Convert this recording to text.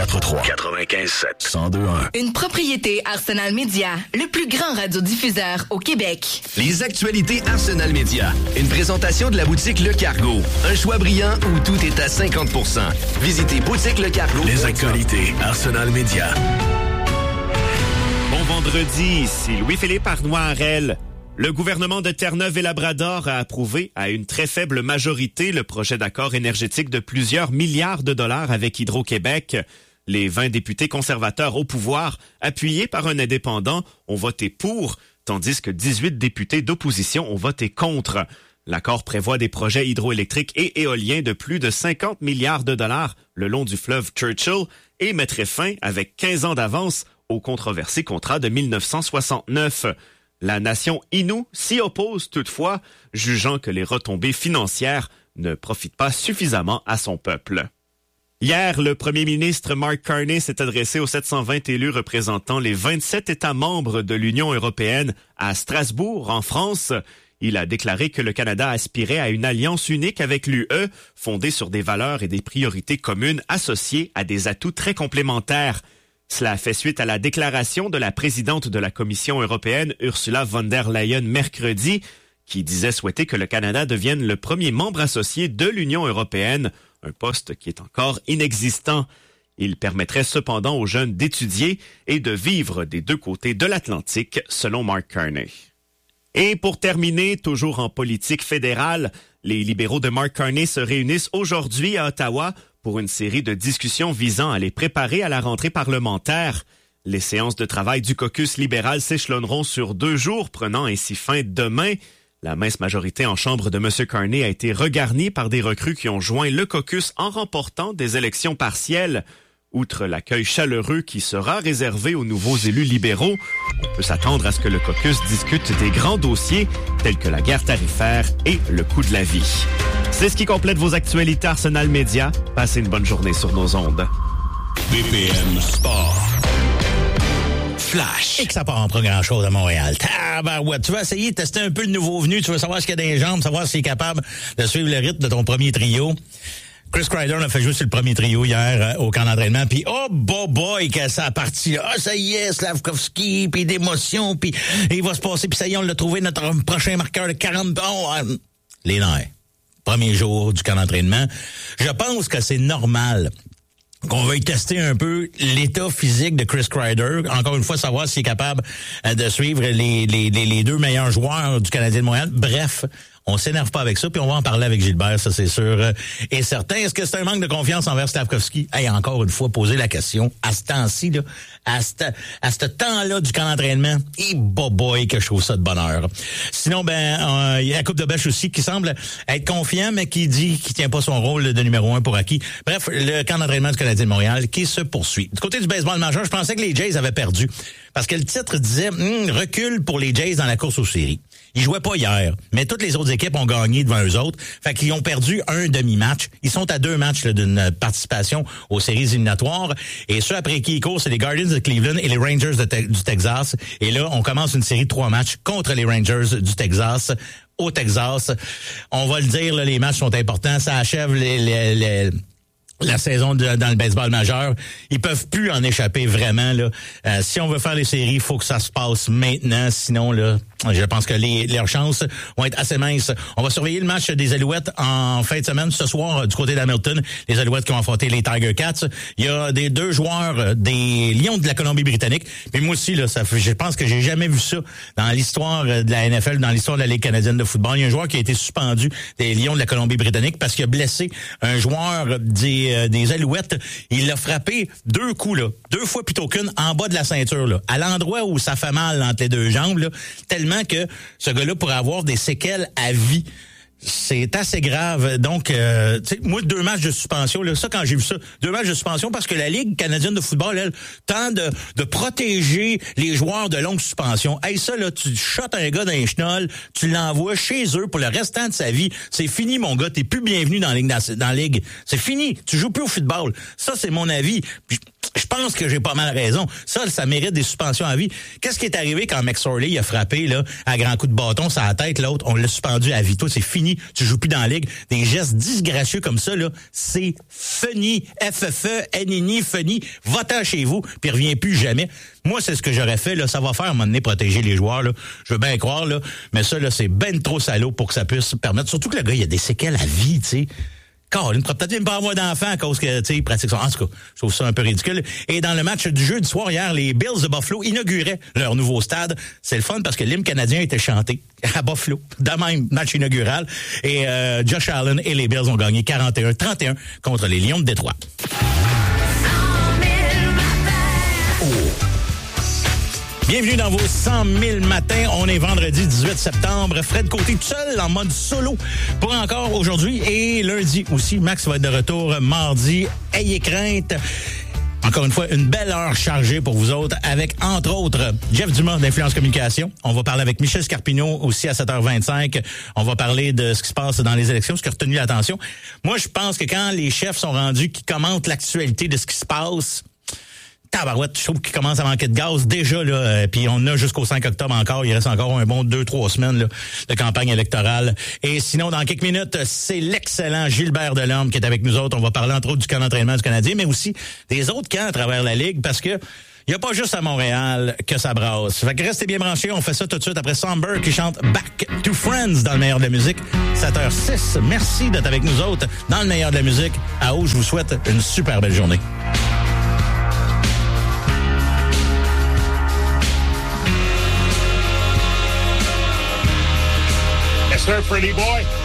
88.3. 95.7. 102.1. Une propriété Arsenal Média, le plus grand radiodiffuseur au Québec. Les actualités Arsenal Média. Une présentation de la boutique Le Cargo. Un choix brillant où tout est à 50%. Visitez boutique Le Cargo. Les actualités Arsenal Média. Bon vendredi, ici Louis-Philippe Arnois-Arel. Le gouvernement de Terre-Neuve et Labrador a approuvé à une très faible majorité le projet d'accord énergétique de plusieurs milliards de dollars avec Hydro-Québec. Les 20 députés conservateurs au pouvoir, appuyés par un indépendant, ont voté pour, tandis que 18 députés d'opposition ont voté contre. L'accord prévoit des projets hydroélectriques et éoliens de plus de 50 milliards de dollars le long du fleuve Churchill et mettrait fin, avec 15 ans d'avance, au controversé contrat de 1969. La nation Innu s'y oppose toutefois, jugeant que les retombées financières ne profitent pas suffisamment à son peuple. Hier, le premier ministre Mark Carney s'est adressé aux 720 élus représentant les 27 États membres de l'Union européenne à Strasbourg, en France. Il a déclaré que le Canada aspirait à une alliance unique avec l'UE, fondée sur des valeurs et des priorités communes associées à des atouts très complémentaires. Cela fait suite à la déclaration de la présidente de la Commission européenne, Ursula von der Leyen, mercredi, qui disait souhaiter que le Canada devienne le premier membre associé de l'Union européenne, un poste qui est encore inexistant. Il permettrait cependant aux jeunes d'étudier et de vivre des deux côtés de l'Atlantique, selon Mark Carney. Et pour terminer, toujours en politique fédérale, les libéraux de Mark Carney se réunissent aujourd'hui à Ottawa pour une série de discussions visant à les préparer à la rentrée parlementaire. Les séances de travail du caucus libéral s'échelonneront sur 2 jours, prenant ainsi fin demain. La mince majorité en chambre de M. Carney a été regarnie par des recrues qui ont joint le caucus en remportant des élections partielles. Outre l'accueil chaleureux qui sera réservé aux nouveaux élus libéraux, on peut s'attendre à ce que le caucus discute des grands dossiers tels que la guerre tarifaire et le coût de la vie. C'est ce qui complète vos actualités Arsenal Média. Passez une bonne journée sur nos ondes. BPM Sport. Flash. Et que ça part en pas grand-chose à Montréal. Ouais, tu vas essayer de tester un peu le nouveau venu, tu veux savoir ce qu'il y a dans les jambes, savoir s'il est capable de suivre le rythme de ton premier trio. Chris Kreider a fait jouer sur le premier trio hier au camp d'entraînement, puis oh boy que ça a parti là. Ah ça y est, Slavkovski, puis d'émotion, puis il va se passer, puis ça y est, on l'a trouvé notre prochain marqueur de 40 bons. Les nerfs. Premier jour du camp d'entraînement. Je pense que c'est normal qu'on veuille tester un peu l'état physique de Chris Kreider. Encore une fois, savoir s'il est capable de suivre les 2 meilleurs joueurs du Canadien de Montréal. Bref, on s'énerve pas avec ça, puis on va en parler avec Gilbert, ça c'est sûr et certain. Est-ce que c'est un manque de confiance envers Slavkovski? Hey, encore une fois, poser la question, à ce temps-ci, là, à ce temps-là du camp d'entraînement, et boy que je trouve ça de bonheur. Sinon, il y a la Coupe de Bêche aussi qui semble être confiant, mais qui dit qu'il tient pas son rôle de numéro 1 pour acquis. Bref, le camp d'entraînement du Canadien de Montréal qui se poursuit. Du côté du baseball majeur, je pensais que les Jays avaient perdu, parce que le titre disait recul pour les Jays dans la course aux séries. Ils jouaient pas hier, mais toutes les autres équipes ont gagné devant eux autres. Fait qu'ils ont perdu un demi-match. Ils sont à 2 matchs d'une participation aux séries éliminatoires. Et ceux après qui ils courent, c'est les Guardians de Cleveland et les Rangers du Texas. Et là, on commence une série de 3 matchs contre les Rangers du Texas au Texas. On va le dire, là, les matchs sont importants. Ça achève la saison dans le baseball majeur. Ils peuvent plus en échapper vraiment là. Si on veut faire les séries, il faut que ça se passe maintenant. Sinon, là, je pense que leurs chances vont être assez minces. On va surveiller le match des Alouettes en fin de semaine. Ce soir, du côté d'Hamilton, les Alouettes qui vont affronter les Tiger Cats. Il y a des 2 joueurs des Lions de la Colombie-Britannique. Mais moi aussi, là, je pense que j'ai jamais vu ça dans l'histoire de la NFL, dans l'histoire de la Ligue canadienne de football. Il y a un joueur qui a été suspendu des Lions de la Colombie-Britannique parce qu'il a blessé un joueur des Alouettes. Il l'a frappé 2 coups, là, 2 fois plutôt qu'une, en bas de la ceinture, là, à l'endroit où ça fait mal entre les 2 jambes, là, tellement que ce gars-là pourrait avoir des séquelles à vie. C'est assez grave. Donc, tu sais, moi, 2 matchs de suspension, là, ça, quand j'ai vu ça, 2 matchs de suspension, parce que la Ligue canadienne de football, elle, tente de protéger les joueurs de longue suspension. Hey, ça, là, tu shottes un gars dans les chenolles, tu l'envoies chez eux pour le restant de sa vie. C'est fini, mon gars. T'es plus bienvenu dans la Ligue. C'est fini. Tu joues plus au football. Ça, c'est mon avis. Puis, Je pense que j'ai pas mal raison. Ça mérite des suspensions à vie. Qu'est-ce qui est arrivé quand McSorley a frappé là à grands coups de bâton sur la tête, l'autre, on l'a suspendu à vie. Toi, c'est fini, tu joues plus dans la ligue. Des gestes disgracieux comme ça, là, c'est funny. FFE, NNI, funny. Va-t'en chez vous, puis reviens plus jamais. Moi, c'est ce que j'aurais fait, là. Ça va faire à un moment donné protéger les joueurs, là. Je veux bien croire, là. Mais ça, là, c'est ben trop salaud pour que ça puisse permettre. Surtout que le gars, il a des séquelles à vie, tu sais. Colin, peut-être même pas avoir d'enfants à cause que, tu sais, il pratique ça. En tout cas, je trouve ça un peu ridicule. Et dans le match du jeudi soir hier, les Bills de Buffalo inauguraient leur nouveau stade. C'est le fun parce que l'hymne canadien était chanté à Buffalo. Dans le même match inaugural. Et Josh Allen et les Bills ont gagné 41-31 contre les Lions de Détroit. Bienvenue dans vos 100 000 matins. On est vendredi 18 septembre. Fred Côté tout seul en mode solo pour encore aujourd'hui et lundi aussi. Max va être de retour mardi. Ayez crainte. Encore une fois, une belle heure chargée pour vous autres avec, entre autres, Jeff Dumas d'Influence Communication. On va parler avec Michel Scarpino aussi à 7h25. On va parler de ce qui se passe dans les élections, ce qui a retenu l'attention. Moi, je pense que quand les chefs sont rendus qui commentent l'actualité de ce qui se passe, tabarouette, je trouve qu'il commence à manquer de gaz déjà, là, puis on a jusqu'au 5 octobre encore, il reste encore un bon 2-3 semaines là, de campagne électorale. Et sinon, dans quelques minutes, c'est l'excellent Gilbert Delorme qui est avec nous autres. On va parler entre autres du camp d'entraînement du Canadien, mais aussi des autres camps à travers la Ligue, parce que il n'y a pas juste à Montréal que ça brasse. Fait que restez bien branchés, on fait ça tout de suite après Somber qui chante Back to Friends dans le meilleur de la musique. 7h06, merci d'être avec nous autres dans le meilleur de la musique. À haut, je vous souhaite une super belle journée. Sir, pretty boy.